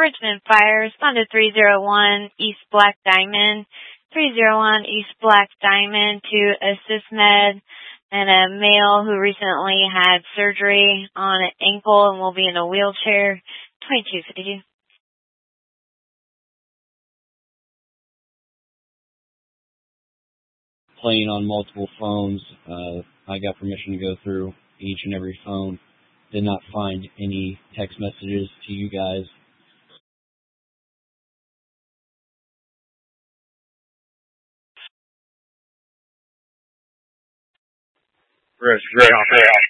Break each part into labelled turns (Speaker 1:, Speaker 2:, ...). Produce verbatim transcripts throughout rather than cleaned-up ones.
Speaker 1: Bridgman Fire, respond to three zero one East Black Diamond. three zero one East Black Diamond to AssistMed and a male who recently had surgery on an ankle and will be in a wheelchair. twenty-two fifty-two.
Speaker 2: Playing on multiple phones. Uh, I got permission to go through each and every phone. Did not find any text messages to you guys.
Speaker 3: Rich, great off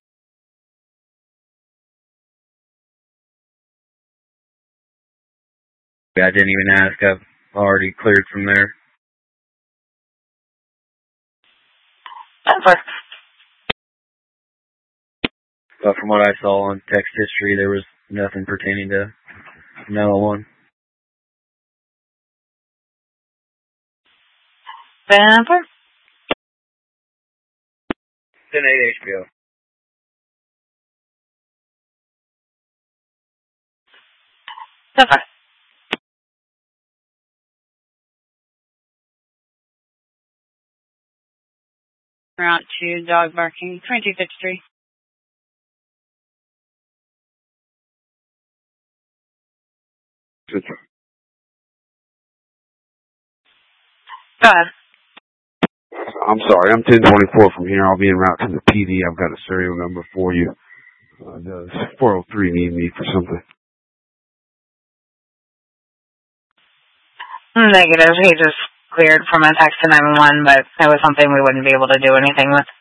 Speaker 3: there. I didn't even ask. I've already cleared from there.
Speaker 4: Over.
Speaker 3: But from what I saw on text history, there was nothing pertaining to nine one one.
Speaker 4: Over.
Speaker 3: ten eight H B O.
Speaker 4: Over. Route to dog barking, twenty-two fifty-three. Go ahead.
Speaker 5: I'm sorry, I'm ten twenty-four from here. I'll be en route to the P D. I've got a serial number for you. Uh, does four oh three need me for something?
Speaker 4: Negative. He just cleared from a text to nine one one, but it was something we wouldn't be able to do anything with.